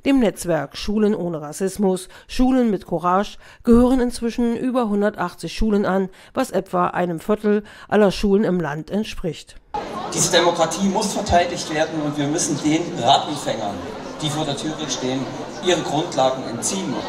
Dem Netzwerk Schulen ohne Rassismus, Schulen mit Courage, gehören inzwischen über 180 Schulen an, was etwa einem Viertel aller Schulen im Land entspricht. Diese Demokratie muss verteidigt werden und wir müssen den Rattenfängern, die vor der Türe stehen, ihre Grundlagen entziehen.